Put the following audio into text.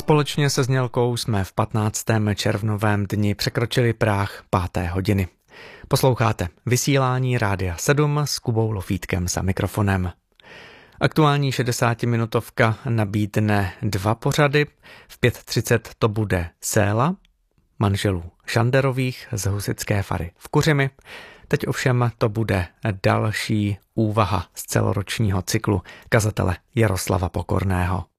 Společně se Znělkou jsme v 15. červnovém dni překročili práh 5. hodiny. Posloucháte vysílání Rádia 7 s Kubou Lofítkem za mikrofonem. Aktuální 60-minutovka nabídne 2 pořady. V 5:30 to bude Séla, manželů Šanderových z husitské fary v Kuřimi. Teď ovšem to bude další úvaha z celoročního cyklu kazatele Jaroslava Pokorného.